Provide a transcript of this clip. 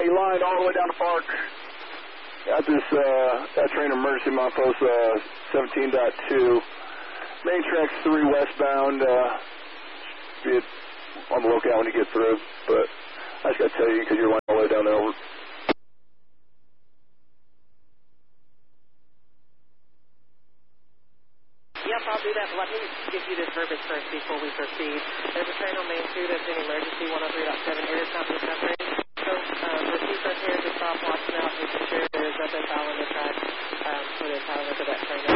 line all the way down the park. Got this, that train emergency milepost 17.2. Main tracks 3 westbound. Be on the lookout when you get through. But I just got to tell you because you're line all the way down there. Over. Yep, I'll do that. Let me give you this verbiage first before we proceed. There's a train on Main 2 that's in emergency 103.7 air company suffering. So repeat us here to stop watching out, making sure there's nothing following the track for the entire length of that train.